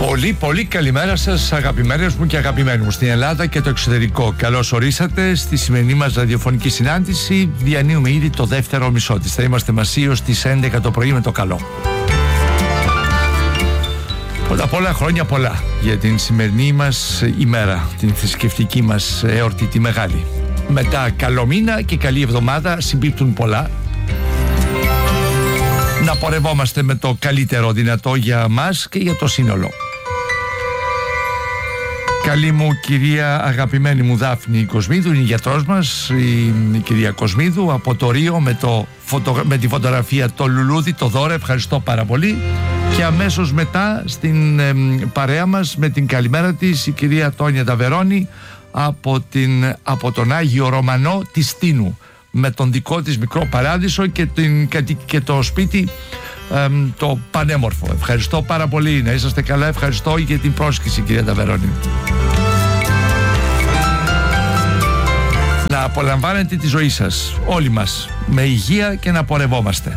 Πολύ καλημέρα σας, αγαπημένες μου και αγαπημένοι μου στην Ελλάδα και το εξωτερικό. Καλώς ορίσατε στη σημερινή μας ραδιοφωνική συνάντηση. Διανύουμε ήδη το δεύτερο μισό της. Θα είμαστε μαζί ως τις 11 το πρωί με το καλό. Πρώτα απ' όλα, χρόνια πολλά για την σημερινή μας ημέρα, την θρησκευτική μας εορτή, τη μεγάλη. Μετά καλό μήνα και καλή εβδομάδα, συμπίπτουν πολλά. Να πορευόμαστε με το καλύτερο δυνατό για μας και για το σύνολο. Καλή μου κυρία, αγαπημένη μου Δάφνη Κοσμίδου, είναι η γιατρός μας, η κυρία Κοσμίδου από το Ρίο με τη φωτογραφία το λουλούδι, το δώρο, ευχαριστώ πάρα πολύ. Και αμέσως μετά στην παρέα μας με την καλημέρα της η κυρία Τόνια Ταβερώνη από τον Άγιο Ρωμανό της Τίνου, με τον δικό της μικρό παράδεισο και το σπίτι το πανέμορφο. Ευχαριστώ πάρα πολύ, να είσαστε καλά, ευχαριστώ για την πρόσκληση κυρία Ταβερώνη. Να απολαμβάνετε τη ζωή σας όλοι μας με υγεία και να πορευόμαστε.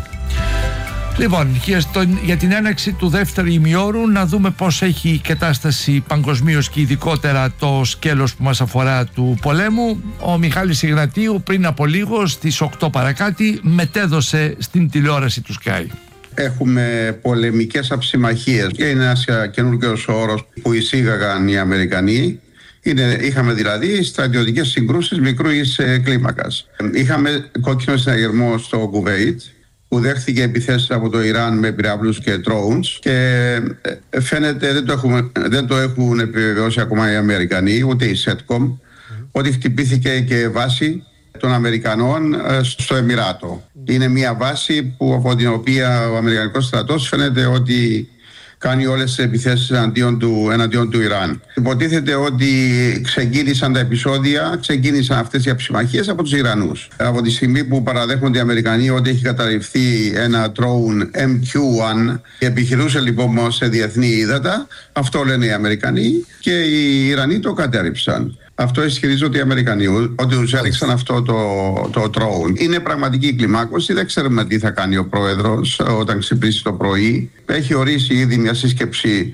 Λοιπόν, για την έναρξη του δεύτερου ημιώρου να δούμε πώς έχει η κατάσταση παγκοσμίως και ειδικότερα το σκέλος που μας αφορά του πολέμου. Ο Μιχάλης Ιγνατίου πριν από λίγο στις 8 παρακάτι μετέδωσε στην τηλεόραση του Sky. Έχουμε πολεμικές αψημαχίες και είναι ένας καινούριος όρος που εισήγαγαν οι Αμερικανοί. Είχαμε δηλαδή στρατιωτικές συγκρούσεις μικρής κλίμακας. Είχαμε κόκκινο συναγερμό στο Κουβέιτ που δέχθηκε επιθέσεις από το Ιράν με πυράβλους και drones και φαίνεται δεν το έχουν επιβεβαιώσει ακόμα οι Αμερικανοί, ούτε η SETCOM, ότι χτυπήθηκε και βάση των Αμερικανών στο Εμιράτο. Είναι μια βάση από την οποία ο Αμερικανικός στρατός φαίνεται ότι κάνει όλες τις επιθέσεις εναντίον του Ιράν. Υποτίθεται ότι ξεκίνησαν τα επεισόδια, ξεκίνησαν αυτές οι αψημαχίες από τους Ιρανούς. Από τη στιγμή που παραδέχονται οι Αμερικανοί ότι έχει καταρριφθεί ένα drone MQ-1 και επιχειρούσε λοιπόν σε διεθνή ύδατα, αυτό λένε οι Αμερικανοί και οι Ιρανοί το κατέρριψαν. Αυτό ισχυρίζονται οι Αμερικανοί, ότι τους έριξαν αυτό το drone. Είναι πραγματική κλιμάκωση, δεν ξέρουμε τι θα κάνει ο πρόεδρος όταν ξυπνήσει το πρωί. Έχει ορίσει ήδη μια σύσκεψη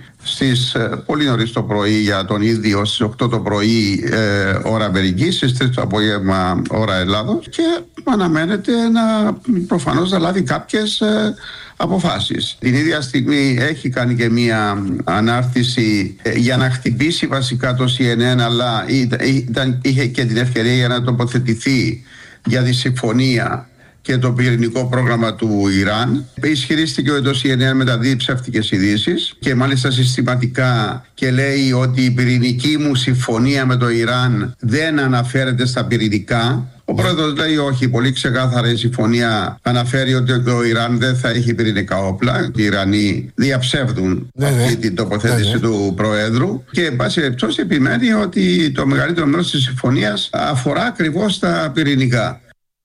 πολύ νωρίς το πρωί για τον ίδιο στις 8 το πρωί ώρα Αμερικής, στις 3 το απόγευμα ώρα Ελλάδος και αναμένεται προφανώς να λάβει κάποιες αποφάσεις. Την ίδια στιγμή έχει κάνει και μία ανάρτηση για να χτυπήσει βασικά το CNN, αλλά είχε και την ευκαιρία για να τοποθετηθεί για τη συμφωνία και το πυρηνικό πρόγραμμα του Ιράν. Ισχυρίστηκε ότι το CNN μεταδίδει ψεύτικες ειδήσεις και μάλιστα συστηματικά και λέει ότι η πυρηνική μου συμφωνία με το Ιράν δεν αναφέρεται στα πυρηνικά. Ο πρόεδρος λέει όχι, πολύ ξεκάθαρα η συμφωνία αναφέρει ότι το Ιράν δεν θα έχει πυρηνικά όπλα. Οι Ιρανοί διαψεύδουν αυτή την τοποθέτηση του Προέδρου και εν πάση περιπτώσει επιμένει ότι το μεγαλύτερο μέρος της συμφωνίας αφορά ακριβώς τα πυρηνικά.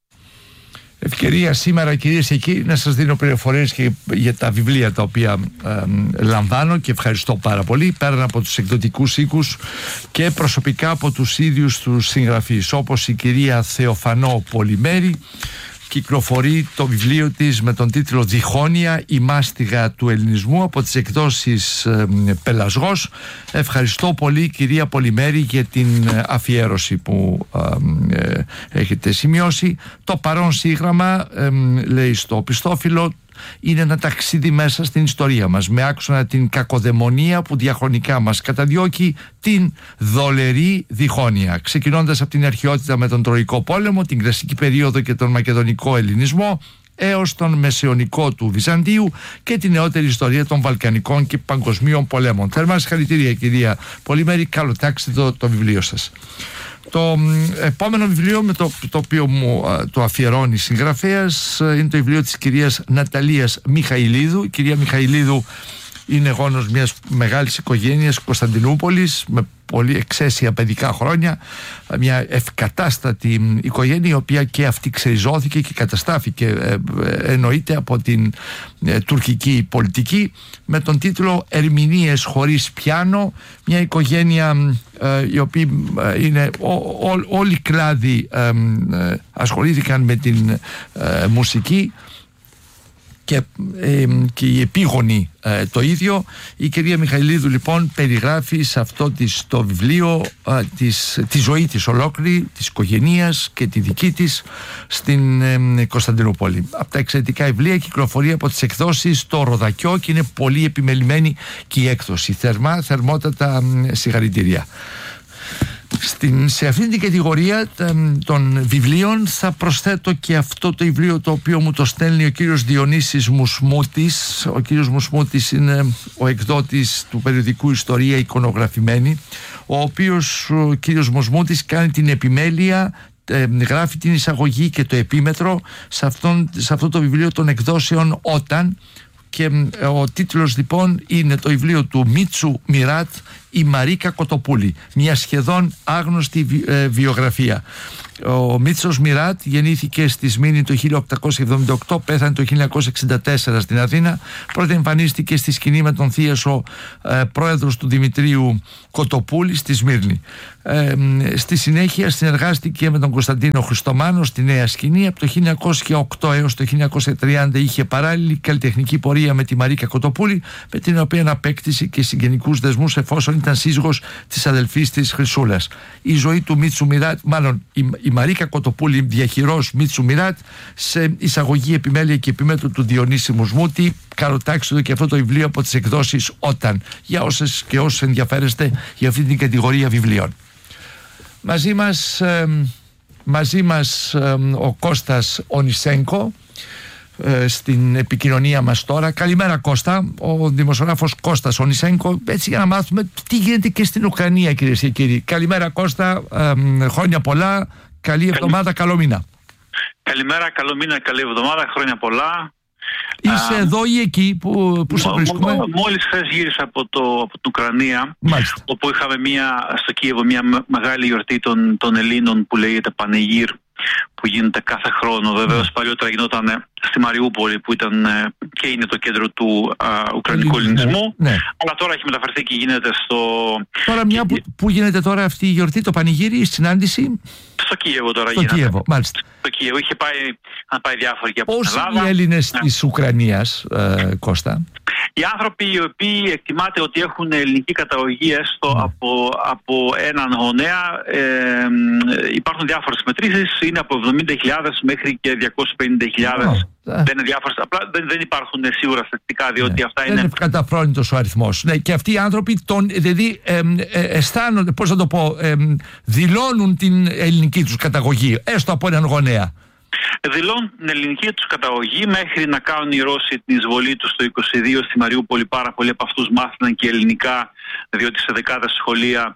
Ευκαιρία σήμερα, κυρίες και κύριοι, να σας δίνω πληροφορίες και για τα βιβλία τα οποία λαμβάνω και ευχαριστώ πάρα πολύ, πέραν από τους εκδοτικούς οίκους και προσωπικά από τους ίδιους τους συγγραφείς, όπως η κυρία Θεοφανό Πολυμέρη. Κυκλοφορεί το βιβλίο της με τον τίτλο «Διχόνοια, η μάστιγα του ελληνισμού» από τις εκδόσεις Πελασγός. Ευχαριστώ πολύ κυρία Πολυμέρη για την αφιέρωση που έχετε σημειώσει. Το παρόν σύγγραμμα, λέει στο πιστόφυλλο, είναι ένα ταξίδι μέσα στην ιστορία μας, με άξονα την κακοδαιμονία που διαχρονικά μας καταδιώκει, την δολερή διχόνοια, ξεκινώντας από την αρχαιότητα με τον Τροϊκό πόλεμο, την κλασική περίοδο και τον μακεδονικό ελληνισμό, έως τον μεσαιωνικό του Βυζαντίου και την νεότερη ιστορία των Βαλκανικών και παγκοσμίων πολέμων. Θερμά συγχαρητήρια κυρία Πολυμέρη, καλοτάξτε το βιβλίο σας. Το επόμενο βιβλίο με το οποίο μου το αφιερώνει συγγραφέας είναι το βιβλίο της κυρίας Ναταλίας Μιχαηλίδου. Η κυρία Μιχαηλίδου είναι γόνος μιας μεγάλης οικογένειας Κωνσταντινούπολης με πολύ εξαίσια παιδικά χρόνια, μια ευκατάστατη οικογένεια η οποία και αυτή ξεριζώθηκε και καταστάθηκε εννοείται από την τουρκική πολιτική, με τον τίτλο «Ερμηνείες χωρίς πιάνο», μια οικογένεια η οποία είναι όλοι οι κλάδοι ασχολήθηκαν με την μουσική και η επίγονη το ίδιο. Η κυρία Μιχαηλίδου λοιπόν περιγράφει σε αυτό το βιβλίο τη ζωή της ολόκληρη, της οικογένειας και τη δική της στην Κωνσταντινούπολη. Από τα εξαιρετικά βιβλία, κυκλοφορεί από τις εκδόσεις Το Ροδακιό και είναι πολύ επιμελημένη και η έκδοση. Θερμότατα συγχαρητήρια. Σε αυτήν την κατηγορία των βιβλίων θα προσθέτω και αυτό το βιβλίο το οποίο μου το στέλνει ο κύριος Διονύσης Μουσμούτης. Ο κύριος Μουσμούτης είναι ο εκδότης του περιοδικού Ιστορία Εικονογραφημένη, ο οποίος ο κύριος Μουσμούτης κάνει την επιμέλεια, γράφει την εισαγωγή και το επίμετρο σε αυτό το βιβλίο των εκδόσεων Όταν, και ο τίτλος λοιπόν είναι το βιβλίο του Μίτσου Μιράτ, η Μαρίκα Κοτοπούλη, μια σχεδόν άγνωστη βιογραφία. Ο Μίτσος Μιράτ γεννήθηκε στη Σμήνη το 1878, πέθανε το 1964 στην Αθήνα. Πρώτα εμφανίστηκε στη σκηνή με τον θίασο πρόεδρος του Δημητρίου Κοτοπούλη στη Σμύρνη. Στη συνέχεια συνεργάστηκε με τον Κωνσταντίνο Χριστομάνο στη Νέα Σκηνή. Από το 1908 έως το 1930 είχε παράλληλη καλλιτεχνική πορεία με τη Μαρίκα Κοτοπούλη, με την οποία απέκτησε και συγγενικούς δεσμούς εφόσον ήταν σύζυγος της αδελφής της Χρυσούλας. Η ζωή του Μίτσου Μιράτ, μάλλον η Μαρίκα Κοτοπούλη διαχειρός Μίτσου Μιράτ, σε εισαγωγή, επιμέλεια και επιμέτρου του Διονύση Μουσμούτη. Καροτάξτε το και αυτό το βιβλίο από τις εκδόσεις Όταν, για όσες και όσους ενδιαφέρεστε για αυτή την κατηγορία βιβλίων. Μαζί μας ο Κώστας Ονισέγκο στην επικοινωνία μας τώρα. Καλημέρα Κώστα, ο δημοσιογράφος Κώστας Ονισέγκο, έτσι για να μάθουμε τι γίνεται και στην Ουκρανία, κυρίες και κύριοι. Καλημέρα Κώστα, χρόνια πολλά, καλή εβδομάδα, καλό μήνα. Καλημέρα, καλό μήνα, καλή εβδομάδα, χρόνια πολλά. Είσαι εδώ ή εκεί που σε βρίσκουμε? Μόλις χθες γύρισα από την Ουκρανία. Μάλιστα. Όπου είχαμε στο Κίεβο μια μεγάλη γιορτή των Ελλήνων που λέγεται Πανηγύρ, που γίνεται κάθε χρόνο. Βεβαίως παλιότερα γινόταν στη Μαριούπολη, που ήταν και είναι το κέντρο του Ουκρανικού ελληνισμού. Ναι. Αλλά τώρα έχει μεταφερθεί και γίνεται στο... Τώρα που γίνεται τώρα αυτή η γιορτή, το πανηγύρι, η συνάντηση? Στο Κίεβο τώρα γίνεται. Στο Κίεβο, μάλιστα. Στο Κίεβο είχε πάει διάφοροι και από την Ελλάδα. Πόσοι οι Έλληνες της Ουκρανίας, Κώστα? Οι άνθρωποι οι οποίοι εκτιμάται ότι έχουν ελληνική καταγωγή έστω από έναν γονέα, υπάρχουν διάφορες μετρήσεις, είναι από 70.000 μέχρι και 250.000. Δεν είναι διάφορες, απλά δεν υπάρχουν σίγουρα στατιστικά, διότι αυτά είναι... Δεν είναι καταφρόνητος ο αριθμός. Ναι, και αυτοί οι άνθρωποι δηλαδή αισθάνονται, πώς θα το πω, δηλώνουν την ελληνική τους καταγωγή, έστω από έναν γονέα. Δηλώνουν την ελληνική τους καταγωγή μέχρι να κάνουν οι Ρώσοι την εισβολή τους το 1922 στη Μαριούπολη. Πάρα πολλοί από αυτούς μάθαιναν και ελληνικά, διότι σε δεκάδες σχολεία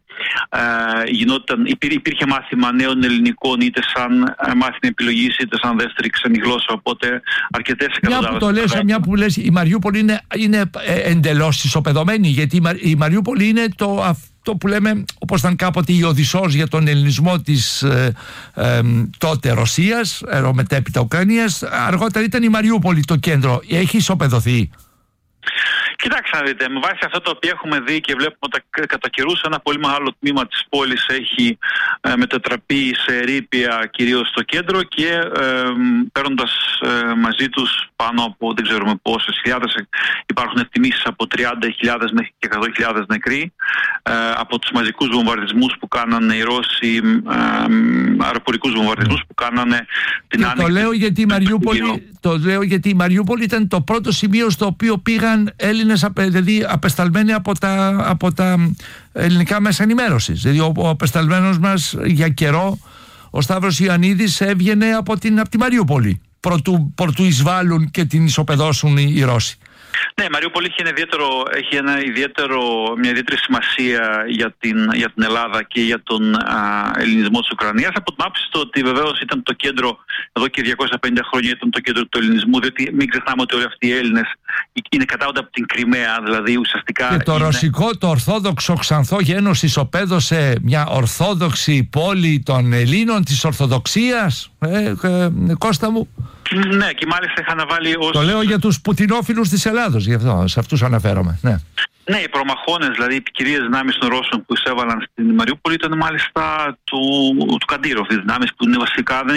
υπήρχε μάθημα νέων ελληνικών, είτε σαν μάθημα επιλογής είτε σαν δεύτερη ξένη γλώσσα. Οπότε αρκετές εκατοντάδες. Μια που λες, η Μαριούπολη είναι εντελώς ισοπεδωμένη, γιατί η Μαριούπολη είναι το που λέμε, όπως ήταν κάποτε η Οδυσσός για τον ελληνισμό της τότε Ρωσίας, μετέπειτα Ουκρανίας, αργότερα ήταν η Μαριούπολη το κέντρο. Έχει ισοπεδωθεί? Κοιτάξτε να δείτε, με βάση αυτό το οποίο έχουμε δει και βλέπουμε ότι κατά καιρούς ένα πολύ μεγάλο τμήμα της πόλης έχει μετατραπεί σε ερείπια, κυρίως στο κέντρο, και παίρνοντας μαζί τους πάνω από δεν ξέρουμε πόσες χιλιάδες, υπάρχουν εκτιμήσεις από 30.000 μέχρι και 100.000 νεκροί από τους μαζικούς βομβαρδισμούς που κάνανε οι Ρώσοι, αεροπορικούς βομβαρδισμούς που κάνανε την άνοιξη. Το λέω γιατί η Μαριούπολη ήταν το πρώτο σημείο στο οποίο πήγαν Έλληνες, δηλαδή απεσταλμένοι από τα ελληνικά μέσα ενημέρωσης. Δηλαδή ο απεσταλμένος μας για καιρό, ο Σταύρος Ιωαννίδης, έβγαινε από τη Μαριούπολη προτού εισβάλλουν και την ισοπεδώσουν οι Ρώσοι. Ναι, η Μαριούπολη έχει μια ιδιαίτερη σημασία για την Ελλάδα και για τον ελληνισμό της Ουκρανίας, από την άποψη ότι βεβαίως ήταν το κέντρο, εδώ και 250 χρόνια ήταν το κέντρο του ελληνισμού, διότι μην ξεχνάμε ότι όλοι αυτοί οι Έλληνες είναι κατάγονται από την Κριμαία, δηλαδή ουσιαστικά... Και το ρωσικό, το ορθόδοξο Ξανθό γένος ισοπαίδωσε μια ορθόδοξη πόλη των Ελλήνων της Ορθοδοξίας, Κώστα μου. Ναι, και μάλιστα είχαν βάλει Το λέω για τους πουτινόφιλους της Ελλάδος, γι' αυτό, σε αυτούς αναφέρομαι. Ναι. Ναι, οι προμαχώνες, δηλαδή οι ποικιλίες δυνάμεις των Ρώσων που εισέβαλαν στην Μαριούπολη ήταν μάλιστα του Καντήροφ, οι δυνάμεις που είναι βασικά,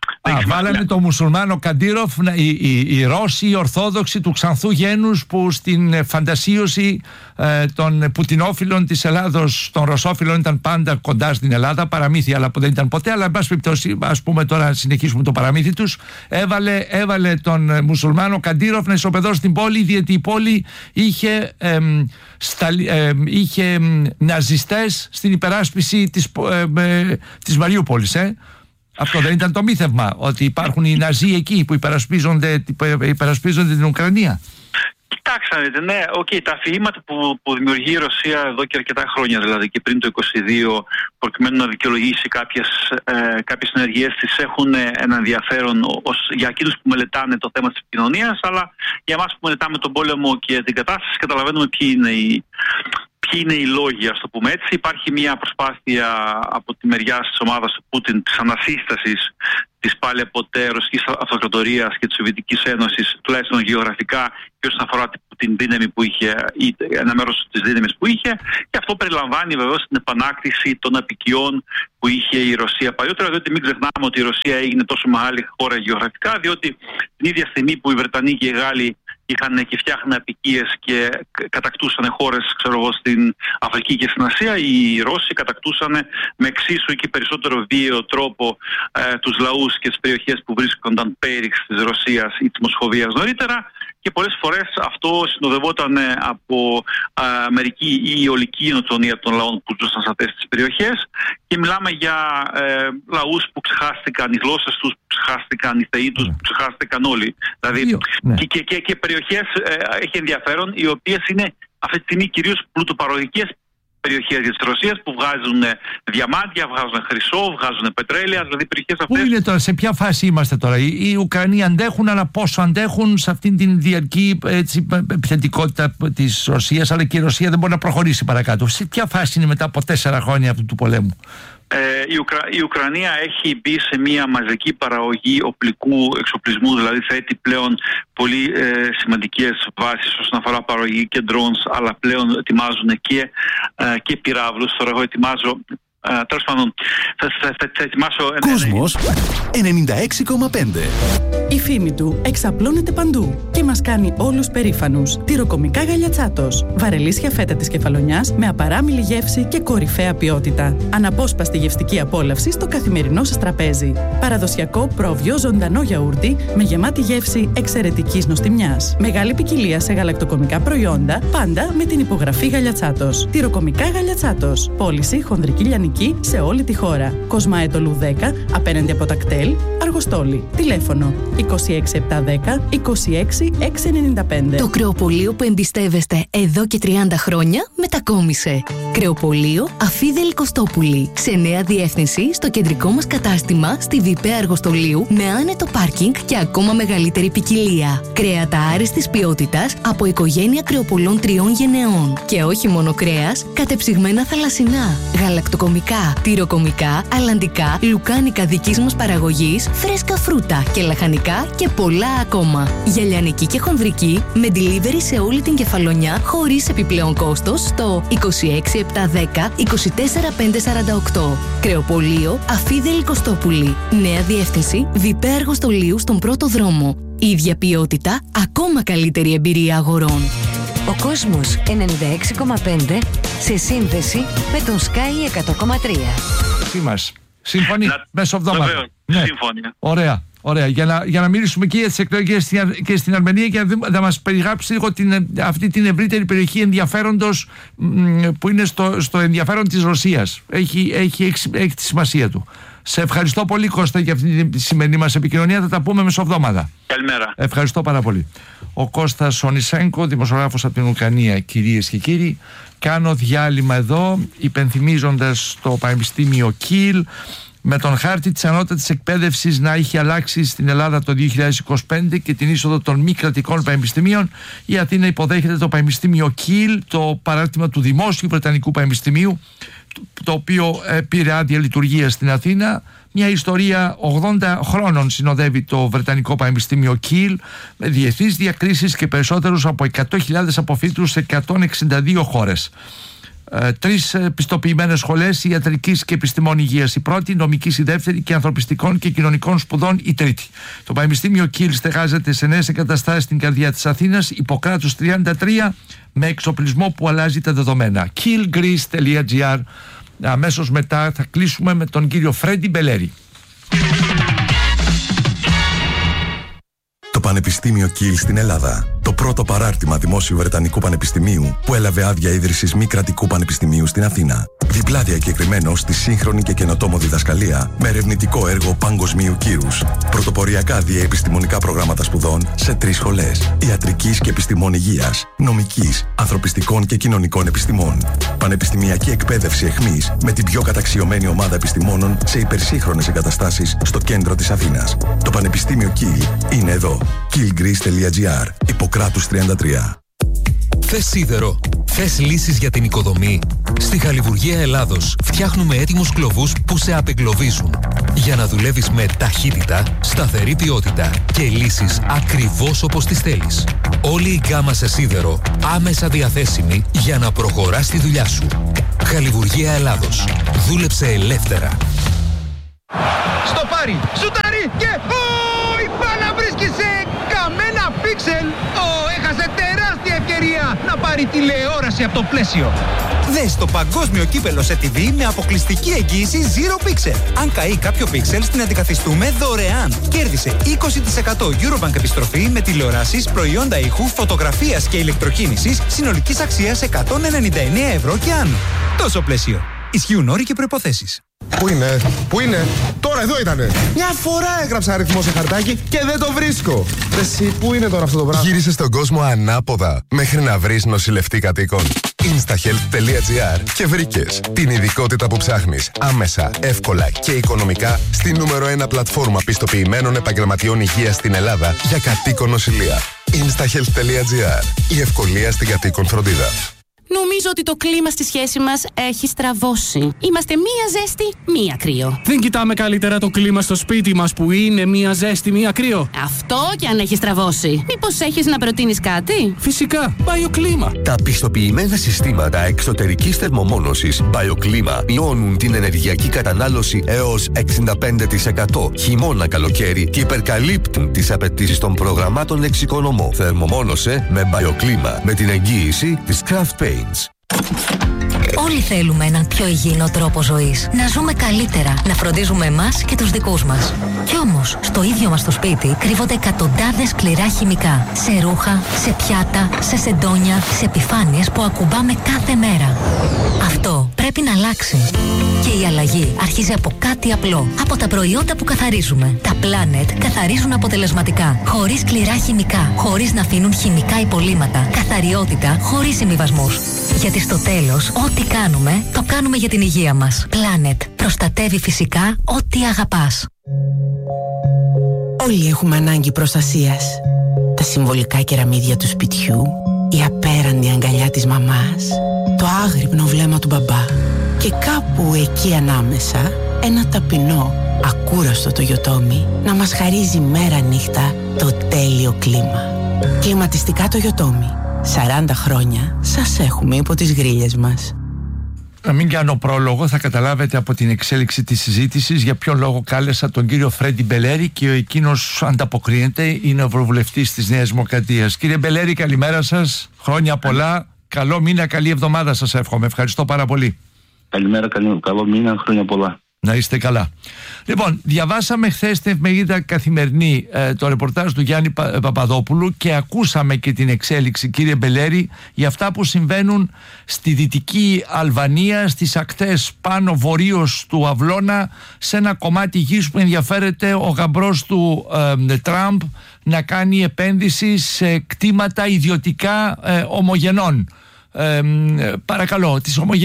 Βάλανε το μουσουλμάνο Καντήροφ, οι Ρώσοι, οι Ορθόδοξοι του Ξανθού γένους, που στην φαντασίωση των πουτινόφιλων της Ελλάδος, των ρωσόφιλων, ήταν πάντα κοντά στην Ελλάδα. Παραμύθι, αλλά που δεν ήταν ποτέ. Αλλά εν πάση περιπτώσει, ας πούμε τώρα, συνεχίσουμε το παραμύθι τους. Έβαλε τον μουσουλμάνο Καντήροφ να ισοπεδώσει την πόλη, διότι η πόλη είχε ναζιστές στην υπεράσπιση της Μαριούπολης. Αυτό δεν ήταν το μύθευμα, ότι υπάρχουν οι Ναζί εκεί που υπερασπίζονται την Ουκρανία? Κοιτάξτε, ναι, τα αφηγήματα που δημιουργεί η Ρωσία εδώ και αρκετά χρόνια, δηλαδή και πριν το 2022, προκειμένου να δικαιολογήσει κάποιες ενεργειές της, έχουν ένα ενδιαφέρον για εκείνους που μελετάνε το θέμα της επικοινωνίας, αλλά για εμάς που μελετάμε τον πόλεμο και την κατάσταση, καταλαβαίνουμε ποιοι είναι οι λόγοι, ας το πούμε έτσι. Υπάρχει μια προσπάθεια από τη μεριά της ομάδας του Πούτιν της ανασύστασης της πάλι ποτέ ρωσικής αυτοκρατορίας και της Σοβιετικής Ένωσης, τουλάχιστον γεωγραφικά και όσον αφορά την δύναμη που είχε, ή ένα μέρος της δύναμης που είχε, και αυτό περιλαμβάνει βεβαίως την επανάκτηση των απικιών που είχε η Ρωσία παλιότερα, διότι μην ξεχνάμε ότι η Ρωσία έγινε τόσο μεγάλη χώρα γεωγραφικά, διότι την ίδια στιγμή που οι Βρετανοί και οι Γάλλοι είχαν και φτιάχναν απικίες και κατακτούσαν χώρες, στην Αφρική και στην Ασία, οι Ρώσοι κατακτούσαν με εξίσου και περισσότερο βίαιο τρόπο τους λαούς και τις περιοχές που βρίσκονταν πέριξ της Ρωσίας ή της Μοσχοβίας νωρίτερα, και πολλές φορές αυτό συνοδευόταν από μερική ή αιωλική γενοκτονία των λαών που ζούσαν σε αυτές τις περιοχές, και μιλάμε για λαούς που ξεχάστηκαν οι γλώσσες τους, που ξεχάστηκαν οι θεοί τους, που ξεχάστηκαν όλοι. Δηλαδή, και περιοχές έχει ενδιαφέρον, οι οποίες είναι αυτή τη στιγμή κυρίως πλουτοπαραγωγικές περιοχές της Ρωσίας, που βγάζουν διαμάντια, βγάζουν χρυσό, βγάζουν πετρέλαια, δηλαδή περιοχές αυτές. Πού είναι τώρα, σε ποια φάση είμαστε τώρα? Οι Ουκρανοί αντέχουν, αλλά πόσο αντέχουν σε αυτήν την διαρκή επιθετικότητα της Ρωσίας, αλλά και η Ρωσία δεν μπορεί να προχωρήσει παρακάτω? Σε ποια φάση είναι μετά από 4 χρόνια αυτού του πολέμου? Η Ουκρανία έχει μπει σε μια μαζική παραγωγή οπλικού εξοπλισμού, δηλαδή θέτει πλέον πολύ σημαντικές βάσεις όσον αφορά παραγωγή και drones, αλλά πλέον ετοιμάζουν και πυράβλους. Τώρα εγώ ετοιμάζω, τέλος πάντων, θα ετοιμάσω... Κόσμος 96,5. Η φήμη του εξαπλώνεται παντού και μας κάνει όλους περήφανους. Τυροκομικά Γαλιατσάτος. Βαρελίσια φέτα της Κεφαλονιάς με απαράμιλη γεύση και κορυφαία ποιότητα. Αναπόσπαστη γευστική απόλαυση στο καθημερινό σας τραπέζι. Παραδοσιακό πρόβιο ζωντανό γιαούρτι με γεμάτη γεύση εξαιρετικής νοστιμιάς. Μεγάλη ποικιλία σε γαλακτοκομικά προϊόντα, πάντα με την υπογραφή Γαλιατσάτος. Τυροκομικά Γαλιατσάτος. Πώληση χονδρική λιανική σε όλη τη χώρα. Κοσμαέτολου 10, απέναντι από τα κτέλ, Αργοστόλη. Τηλέφωνο 26710 26695. Το κρεοπωλείο που εμπιστεύεστε εδώ και 30 χρόνια μετακόμισε. Κρεοπωλείο Αφίδελη Κωστόπουλη. Σε νέα διεύθυνση στο κεντρικό μας κατάστημα στη Βιπέ Αργοστολίου, με άνετο πάρκινγκ και ακόμα μεγαλύτερη ποικιλία. Κρέατα άριστης ποιότητας από οικογένεια κρεοπωλών 3 γενεών. Και όχι μόνο κρέας, κατεψυγμένα θαλασσινά, γαλακτοκομικά, τυροκομικά, αλλαντικά, λουκάνικα δικής μας παραγωγής, φρέσκα φρούτα και λαχανικά και πολλά ακόμα. Γυαλιανική και χονδρική με delivery σε όλη την Κεφαλονιά χωρίς επιπλέον κόστος στο 26710 24548. Κρεοπωλείο Αφίδελη Κωστόπουλη. Νέα διεύθυνση Βιπέ Αργοστολίου στον πρώτο δρόμο. Ίδια ποιότητα, ακόμα καλύτερη εμπειρία αγορών. Ο Κόσμος 96,5 σε σύνδεση με τον Sky 100,3. Σύμφωνοι, μεσοβδόμαδα. Ναι. Σύμφωνοι. Ωραία. Για να μιλήσουμε και για τις εκλογές και στην Αρμενία, και να μας περιγράψει λίγο αυτή την ευρύτερη περιοχή ενδιαφέροντος που είναι στο ενδιαφέρον της Ρωσίας. Έχει τη σημασία του. Σε ευχαριστώ πολύ, Κώστα, για αυτή τη σημερινή μας επικοινωνία. Θα τα πούμε μεσοβδόμαδα. Καλημέρα. Ευχαριστώ πάρα πολύ. Ο Κώστας Ονισέγκο, δημοσιογράφος από την Ουκρανία. Κυρίες και κύριοι, κάνω διάλειμμα εδώ, υπενθυμίζοντας το Πανεπιστήμιο Κιλ, με τον χάρτη της ανώτατης εκπαίδευσης να έχει αλλάξει στην Ελλάδα το 2025 και την είσοδο των μη κρατικών πανεπιστημίων, η Αθήνα υποδέχεται το Πανεπιστήμιο Κιλ, το παράρτημα του Δημόσιου Βρετανικού Πανεπιστημίου, το οποίο πήρε άδεια λειτουργία στην Αθήνα. Μια ιστορία 80 χρόνων συνοδεύει το Βρετανικό Πανεπιστήμιο Κιλ, με διεθνείς διακρίσεις και περισσότερους από 100.000 αποφύτους σε 162 χώρες. Τρεις πιστοποιημένες σχολές ιατρικής και επιστημών υγείας η πρώτη, νομικής η δεύτερη και ανθρωπιστικών και κοινωνικών σπουδών η τρίτη. Το Πανεπιστήμιο Κιλ στεγάζεται σε νέες εγκαταστάσεις στην καρδιά της Αθήνας, Ιπποκράτους 33, με εξοπλισμό που αλλάζει τα δεδομένα. killgreece.gr. Αμέσως μετά θα κλείσουμε με τον κύριο Φρέντι Μπελέρη. Το Πανεπιστήμιο Κιλ στην Ελλάδα. Το πρώτο παράρτημα δημόσιου Βρετανικού Πανεπιστημίου που έλαβε άδεια ίδρυσης μη κρατικού πανεπιστημίου στην Αθήνα. Διπλά διακεκριμένο στη σύγχρονη και καινοτόμο διδασκαλία με ερευνητικό έργο παγκοσμίου κύρους. Πρωτοποριακά διαεπιστημονικά προγράμματα σπουδών σε 3 σχολές. Ιατρικής και επιστημών υγείας, νομικής, ανθρωπιστικών και κοινωνικών επιστημών. Πανεπιστημιακή εκπαίδευση εχμής με την πιο καταξιωμένη ομάδα επιστημόνων σε υπερσύγχρονες εγκαταστάσεις στο κέντρο της Αθήνας. Το Πανεπιστήμιο Κιλ είναι εδώ. killgreece.gr. Ιπποκράτους 33. Θες σίδερο? Θες λύσεις για την οικοδομή? Στη Χαλιβουργία Ελλάδος φτιάχνουμε έτοιμους κλωβούς που σε απεγκλωβίζουν για να δουλεύεις με ταχύτητα, σταθερή ποιότητα και λύσεις ακριβώς όπως τις θέλεις. Όλη η γκάμα σε σίδερο άμεσα διαθέσιμη για να προχωράς τη δουλειά σου. Χαλιβουργία Ελλάδος. Δούλεψε ελεύθερα. Στο πάρει, σουτάρει και... η μπάλα βρίσκει σε καμένα πίξελ. Έχασε τεράστια ευκαιρία να πάρει τηλεόραση από το πλαίσιο. Δες το παγκόσμιο κύπελο σε TV με αποκλειστική εγγύηση Zero Pixel. Αν καεί κάποιο πίξελ, την αντικαθιστούμε δωρεάν. Κέρδισε 20% Eurobank επιστροφή με τηλεοράσεις, προϊόντα ήχου, φωτογραφίας και ηλεκτροκίνησης συνολικής αξίας 199 ευρώ και άνω. Τόσο πλαίσιο. Ισχύουν όροι και προϋποθέσεις. Πού είναι, τώρα εδώ ήτανε. Μια φορά έγραψα αριθμό σε χαρτάκι και δεν το βρίσκω. Εσύ, πού είναι τώρα αυτό το πράγμα? Γύρισε στον κόσμο ανάποδα μέχρι να βρεις νοσηλευτή κατοίκων. instahealth.gr και βρήκες την ειδικότητα που ψάχνεις άμεσα, εύκολα και οικονομικά στη νούμερο 1 πλατφόρμα πιστοποιημένων επαγγελματιών υγείας στην Ελλάδα για κατοίκον νοσηλεία. instahealth.gr. Η ευκολία στην κατοίκον φροντίδα. Νομίζω ότι το κλίμα στη σχέση μας έχει στραβώσει. Είμαστε μία ζέστη, μία κρύο. Δεν κοιτάμε καλύτερα το κλίμα στο σπίτι μας που είναι μία ζέστη, μία κρύο? Αυτό και αν έχει στραβώσει. Μήπως έχεις να προτείνεις κάτι? Φυσικά, BioClima. Τα πιστοποιημένα συστήματα εξωτερικής θερμομόνωσης BioClima μειώνουν την ενεργειακή κατανάλωση έως 65% χειμώνα-καλοκαίρι και υπερκαλύπτουν τις απαιτήσεις των προγραμμάτων εξοικονομώ. Θερμομόνωσε με BioClima με την εγγύηση της Craft Paints. Όλοι θέλουμε έναν πιο υγιεινό τρόπο ζωής. Να ζούμε καλύτερα, να φροντίζουμε εμάς και τους δικούς μας. Κι όμως, στο ίδιο μας το σπίτι κρύβονται εκατοντάδες σκληρά χημικά. Σε ρούχα, σε πιάτα, σε σεντόνια, σε επιφάνειες που ακουμπάμε κάθε μέρα. Αυτό πρέπει να αλλάξει. Και η αλλαγή αρχίζει από κάτι απλό. Από τα προϊόντα που καθαρίζουμε. Τα Planet καθαρίζουν αποτελεσματικά. Χωρίς σκληρά χημικά. Χωρίς να αφήνουν χημικά υπολείμματα. Καθαριότητα χωρίς συμβιβασμούς. Γιατί στο τέλος, ό,τι κάνουμε, το κάνουμε για την υγεία μας. Planet. Προστατεύει φυσικά ό,τι αγαπάς. Όλοι έχουμε ανάγκη προστασίας. Τα συμβολικά κεραμίδια του σπιτιού, η απέραντη αγκαλιά της μαμάς, το άγρυπνο βλέμμα του μπαμπά και κάπου εκεί ανάμεσα ένα ταπεινό, ακούραστο το Yotomi να μας χαρίζει μέρα νύχτα το τέλειο κλίμα. Κλιματιστικά το Yotomi. 40 χρόνια σας έχουμε υπό τις γρίλες μας. Να μην κάνω πρόλογο, θα καταλάβετε από την εξέλιξη της συζήτησης για ποιο λόγο κάλεσα τον κύριο Φρέντι Μπελέρη και εκείνος ανταποκρίνεται, είναι ευρωβουλευτής της Νέας Δημοκρατίας. Κύριε Μπελέρη, καλημέρα σας, χρόνια πολλά, καλό μήνα, καλή εβδομάδα σας εύχομαι, ευχαριστώ πάρα πολύ. Καλημέρα, καλό μήνα, χρόνια πολλά. Να είστε καλά. Λοιπόν, διαβάσαμε χθες στην εφημερίδα Καθημερινή το ρεπορτάζ του Γιάννη Παπαδόπουλου και ακούσαμε και την εξέλιξη, κύριε Μπελέρη, για αυτά που συμβαίνουν στη Δυτική Αλβανία, στις ακτές πάνω βορείως του Αυλώνα, σε ένα κομμάτι γης που ενδιαφέρεται ο γαμπρός του Τραμπ να κάνει επένδυση σε κτήματα ιδιωτικά ομογενών. Παρακαλώ,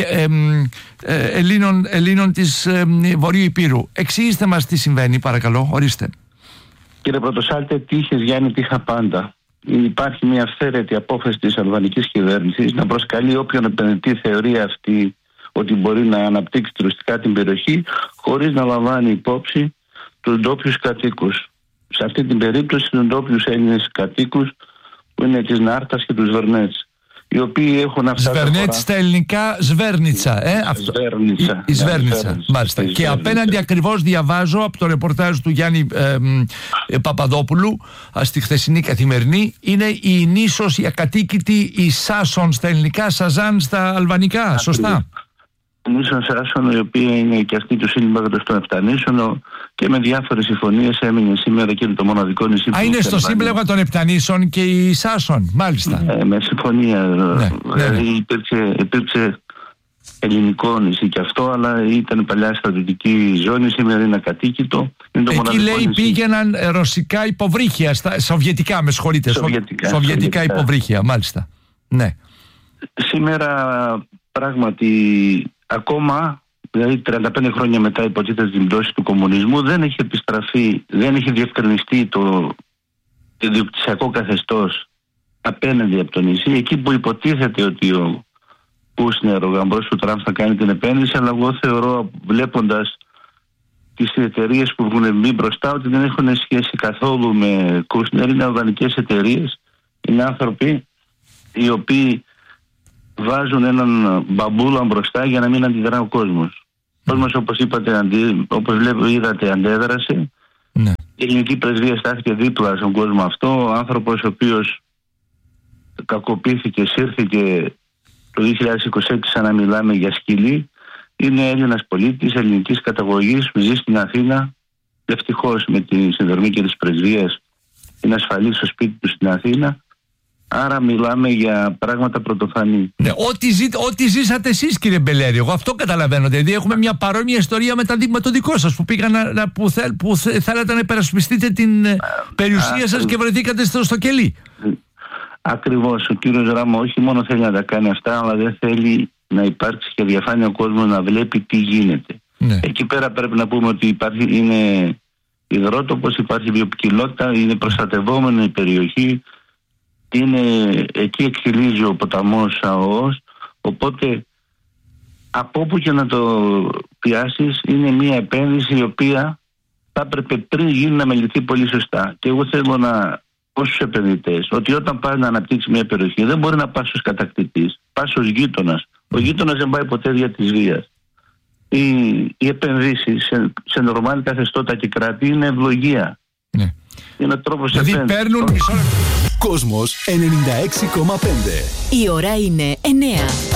Ελλήνων της Βορείου Υπήρου. Εξηγήστε μας τι συμβαίνει, παρακαλώ, ορίστε. Κύριε Πρωτοσάλτε, τύχες Γιάννη, τύχα πάντα. Υπάρχει μια αυθαίρετη απόφαση της αλβανικής κυβέρνησης να προσκαλεί όποιον επενδυτή θεωρεί αυτή ότι μπορεί να αναπτύξει τουριστικά την περιοχή, χωρίς να λαμβάνει υπόψη τους ντόπιους κατοίκους. Σε αυτή την περίπτωση τους ντόπιους Έλληνες κατοίκους που είναι της Νάρτας και τους Βερνέτς. οι οποίοι έχουν αυτά. Σβερνέτ στα ελληνικά, Σβέρνιτσα. Η Σβέρνιτσα. Μάλιστα. Και απέναντι ακριβώς διαβάζω από το ρεπορτάζ του Γιάννη Παπαδόπουλου στη χθεσινή Καθημερινή, είναι η νήσος, η ακατοίκητη, η Σάσον στα ελληνικά, Σαζάν στα αλβανικά. Σωστά. Νήσον Σάσον, η οποία είναι και αυτή του σύμπλεγματος των 7 νήσων, και με διάφορες συμφωνίες έμεινε σήμερα και είναι το μοναδικό νησί. Είναι στο σύμπλεγμα των 7 νήσων και η Σάσον, μάλιστα. Με συμφωνία. Δηλαδή υπήρξε ελληνικό νησί και αυτό, αλλά ήταν παλιά στρατιωτική ζώνη, σήμερα είναι ακατοίκητο. Εκεί λέει πήγαιναν ρωσικά υποβρύχια, σοβιετικά, με συγχωρείτε. Σοβιετικά υποβρύχια, μάλιστα. Ναι. Σήμερα πράγματι ακόμα, δηλαδή 35 χρόνια μετά υποτίθεται την πτώση του κομμουνισμού, δεν έχει επιστραφεί, δεν έχει διευκρινιστεί το ιδιοκτησιακό καθεστώς απέναντι από το νησί, εκεί που υποτίθεται ότι ο Κούσνερ, ο γαμπρός του Τραμπ, θα κάνει την επένδυση, αλλά εγώ θεωρώ, βλέποντας τις εταιρείες που έχουν μπει μπροστά, ότι δεν έχουν σχέση καθόλου με Κούσνερ. Είναι αλβανικές εταιρείες, είναι άνθρωποι οι οποίοι βάζουν έναν μπαμπούλα μπροστά για να μην αντιδρά ο κόσμος. Ο κόσμος, όπως είπατε, όπως είδατε, αντέδρασε. Ναι. Η ελληνική πρεσβεία στάθηκε δίπλα στον κόσμο αυτό. Ο άνθρωπος ο οποίος κακοποιήθηκε, σύρθηκε το 2026 σαν να μιλάμε για σκυλή, είναι Έλληνας πολίτης ελληνικής καταγωγής που ζει στην Αθήνα. Ευτυχώς με τη συνδρομή και της πρεσβείας είναι ασφαλής στο σπίτι του στην Αθήνα. Άρα μιλάμε για πράγματα πρωτοφανή. Ναι, ό,τι ζήσατε εσείς, κύριε Μπελέρη, εγώ αυτό καταλαβαίνω. Δηλαδή έχουμε μια παρόμοια ιστορία με το δικό σας, που πήγαν που θέλατε να υπερασπιστείτε την περιουσία σας και βρεθήκατε στο κελί. Ακριβώς. Ο κύριος Ράμα όχι μόνο θέλει να τα κάνει αυτά, αλλά δεν θέλει να υπάρξει και διαφάνεια ο κόσμος να βλέπει τι γίνεται. Ναι. Εκεί πέρα πρέπει να πούμε ότι είναι υδρότοπος, υπάρχει βιοποικιλότητα, είναι προστατευόμενη η περιοχή. Εκεί εκχυλίζει ο ποταμός ΑΟΣ, οπότε από όπου και να το πιάσεις είναι μια επένδυση η οποία θα έπρεπε πριν γίνει να μελετηθεί πολύ σωστά. Και εγώ θέλω όσους επενδυτές, ότι όταν πάει να αναπτύξει μια περιοχή δεν μπορεί να πας ως κατακτητής, πας ως γείτονας. Ο γείτονας δεν πάει ποτέ δια της βίας. Οι επενδύσεις σε νορμάλ καθεστώτα και κράτη είναι ευλογία. Ναι. Είναι τρόπος δηλαδή παίρνουν Κόσμος 96,5. Η ώρα είναι 9.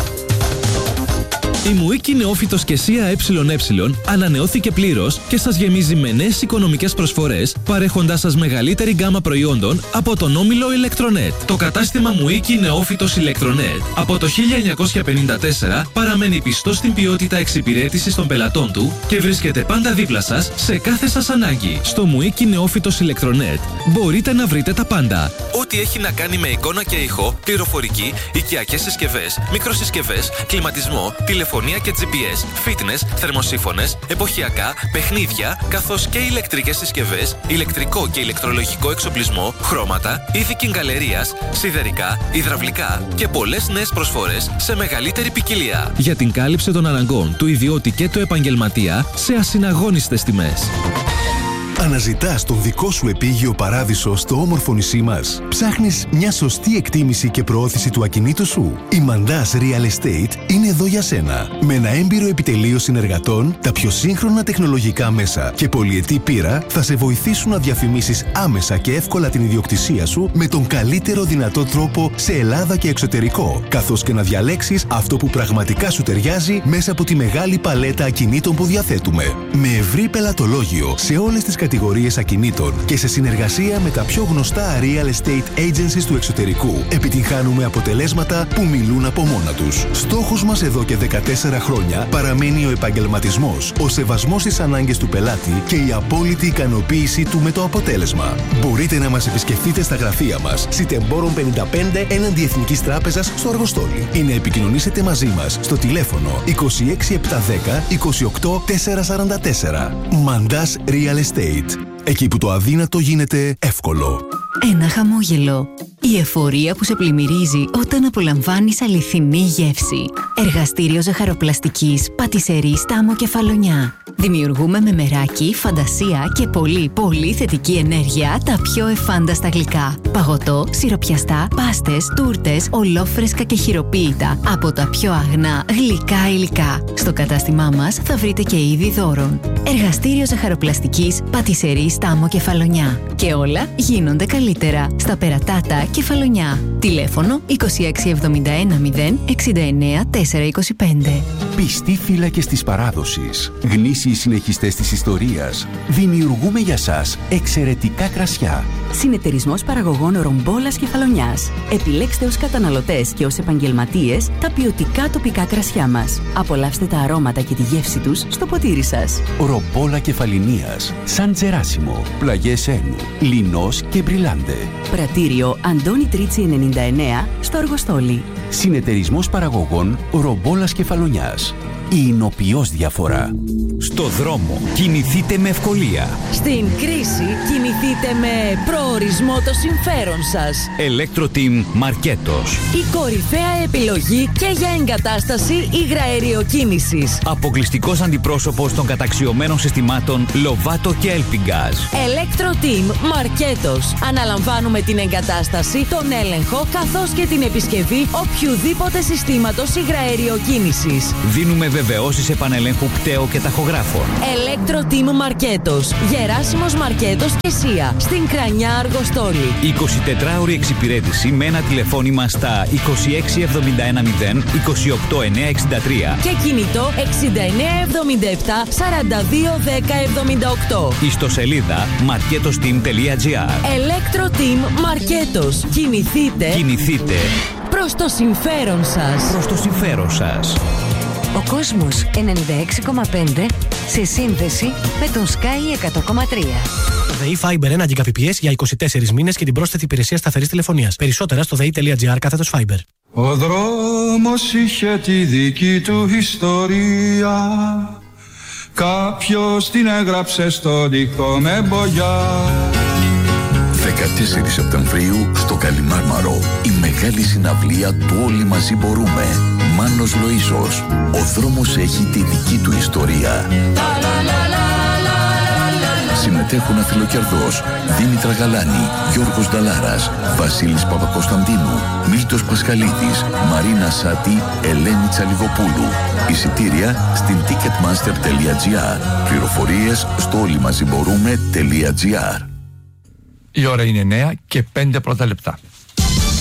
Η Μουίκη Νεόφυτος και ΣΥΑ ΕΕ ανανεώθηκε πλήρως και σας γεμίζει με νέες οικονομικές προσφορές, παρέχοντάς σας μεγαλύτερη γκάμα προϊόντων από τον όμιλο Ηλεκτρονέτ. Το κατάστημα Μουίκη Νεόφυτος Ηλεκτρονέτ από το 1954 παραμένει πιστό στην ποιότητα εξυπηρέτησης των πελατών του και βρίσκεται πάντα δίπλα σας σε κάθε σας ανάγκη. Στο Μουίκη Νεόφυτος Ηλεκτρονέτ μπορείτε να βρείτε τα πάντα. Ό,τι έχει να κάνει με εικόνα και ήχο, πληροφορική, οικιακές συσκευές, μικροσυσκευές, κλιματισμό, τηλεφωνία και GPS, fitness, θερμοσύφωνες, εποχιακά, παιχνίδια, καθώς και ηλεκτρικές συσκευές, ηλεκτρικό και ηλεκτρολογικό εξοπλισμό, χρώματα, είδη κιγκαλερίας, σιδερικά, υδραυλικά και πολλές νέες προσφορές σε μεγαλύτερη ποικιλία. Για την κάλυψη των αναγκών του ιδιώτη και του επαγγελματία σε ασυναγώνιστες τιμές. Αναζητάς τον δικό σου επίγειο παράδεισο στο όμορφο νησί μας. Ψάχνεις μια σωστή εκτίμηση και προώθηση του ακινήτου σου. Η Mandas Real Estate είναι εδώ για σένα. Με ένα έμπειρο επιτελείο συνεργατών, τα πιο σύγχρονα τεχνολογικά μέσα και πολυετή πείρα θα σε βοηθήσουν να διαφημίσεις άμεσα και εύκολα την ιδιοκτησία σου με τον καλύτερο δυνατό τρόπο σε Ελλάδα και εξωτερικό, καθώς και να διαλέξεις αυτό που πραγματικά σου ταιριάζει μέσα από τη μεγάλη παλέτα ακινήτων που διαθέτουμε. Με ευρύ πελατολόγιο σε όλες τις κατηγορίες ακινήτων και σε συνεργασία με τα πιο γνωστά real estate agencies του εξωτερικού, επιτυγχάνουμε αποτελέσματα που μιλούν από μόνα τους. Στόχος μας εδώ και 14 χρόνια παραμένει ο επαγγελματισμός, ο σεβασμός στις ανάγκες του πελάτη και η απόλυτη ικανοποίησή του με το αποτέλεσμα. Μπορείτε να μας επισκεφτείτε στα γραφεία μας, Σιτεμπόρων 55 έναντι Εθνικής Τράπεζας στο Αργοστόλι, ή να επικοινωνήσετε μαζί μας στο τηλέφωνο 26710 28444. Mandas Real Estate. Εκεί που το αδύνατο γίνεται εύκολο. ένα χαμόγελο. Η εφορία που σε πλημμυρίζει όταν απολαμβάνεις αληθινή γεύση. Εργαστήριο ζαχαροπλαστικής Πατισερή Στάμο Κεφαλονιά. Δημιουργούμε με μεράκι, φαντασία και πολύ θετική ενέργεια τα πιο εφάνταστα γλυκά. Παγωτό, σιροπιαστά, πάστες, τούρτες, ολόφρεσκα και χειροποίητα από τα πιο αγνά γλυκά υλικά. Στο κατάστημά μας θα βρείτε και είδη δώρων. Εργαστήριο ζαχαροπλαστικής Πατισερή Στάμο Κεφαλονιά. Και όλα γίνονται καλύτερα στα Περατάτα Κεφαλονιά. Τηλέφωνο 26710 69 425. Πιστοί φύλακες της παράδοσης, γνήσιοι συνεχιστές της ιστορίας, δημιουργούμε για σας εξαιρετικά κρασιά. Συνεταιρισμός παραγωγών Ρομπόλας Κεφαλονιάς. Επιλέξτε ως καταναλωτές και ως επαγγελματίες τα ποιοτικά τοπικά κρασιά μας. Απολαύστε τα αρώματα και τη γεύση τους στο ποτήρι σας. Ρομπόλα Κεφαλινίας, Σαν Τζεράσιμο, Πλαγιές Ένου, Λινός και Μπριλάντε. Πρατήριο Αντώνη Τρίτσι 99 στο Αργοστόλι. Συνεταιρισμός παραγωγών Ρομπόλας Κεφαλονιάς. Η εινοποιώς διαφορά. Στο δρόμο κινηθείτε με ευκολία. Στην κρίση κινηθείτε με προορισμό το συμφέρον σας. Electro-Team Μαρκέτος. Η κορυφαία επιλογή και για εγκατάσταση υγραεριοκίνησης. Αποκλειστικός αντιπρόσωπος των καταξιωμένων συστημάτων Lovato και Elpingaz. Electro-Team Μαρκέτος. Αναλαμβάνουμε την εγκατάσταση, τον έλεγχο καθώς και την επισκευή οποιουδήποτε συστήματος υγραεριοκίνησης. Δίνουμε βεβαιώσεις επανελέγχου πτέο και ταχογράφων. Electro-Team Μαρκέτος. Γεράσιμος Μαρκέτος και Σία. Στην Κρανιά Αργοστόλη. 24ωρη εξυπηρέτηση με ένα τηλεφώνημα στα 26710 28963 και κινητό 6977 421078. Ιστοσελίδα marketosteam.gr. Electro-Team Μαρκέτος. Κινηθείτε προς το συμφέρον σας. Προς το συμφέρον σας. Ο κόσμος 96,5 σε σύνδεση με τον Sky 100,3. ΔΕΗ Fiber 1 Gbps για 24 μήνες και την πρόσθετη υπηρεσία σταθερής τηλεφωνίας. Περισσότερα στο dei.gr/Fiber. Ο δρόμος είχε τη δική του ιστορία. Κάποιος την έγραψε στο δικό με μπογιά. 14 Σεπτεμβρίου στο Καλιμάρμαρο. Η μεγάλη συναυλία του Όλοι Μαζί Μπορούμε. Μάνος Λοΐσος. Ο δρόμος έχει τη δική του ιστορία. Συμμετέχουν Αθηλοκερδός, Δήμητρα Γαλάνη, Γιώργος Νταλάρας, Βασίλης Παπακοσταντίνου, Μίλτος Πασχαλίδης, Μαρίνα Σάτη, Ελένη Τσαλιγοπούλου. Εισιτήρια στην ticketmaster.gr. Πληροφορίες στο όλοιμαζιμπορούμε.gr. Η ώρα είναι 9 και 5 πρώτα λεπτά.